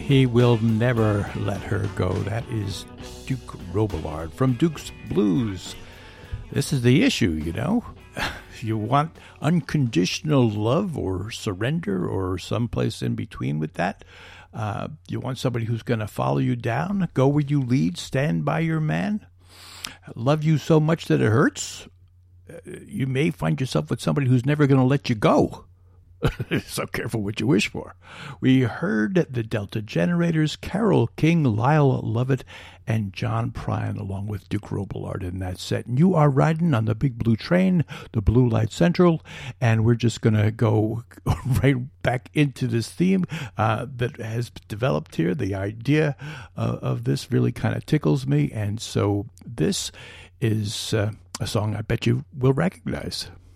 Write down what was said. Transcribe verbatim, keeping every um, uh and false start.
He will never let her go. That is Duke Robillard from Duke's Blues. This is the issue, you know. You want unconditional love or surrender or someplace in between with that. Uh, you want somebody who's going to follow you down, go where you lead, stand by your man, love you so much that it hurts. You may find yourself with somebody who's never going to let you go. So careful what you wish for. We heard the Delta Generators, Carole King, Lyle Lovett, and John Prine, along with Duke Robillard in that set. And you are riding on the Big Blue Train, the Blue Light Central, and we're just going to go right back into this theme uh, that has developed here. The idea uh, of this really kind of tickles me, and so this is uh, a song I bet you will recognize.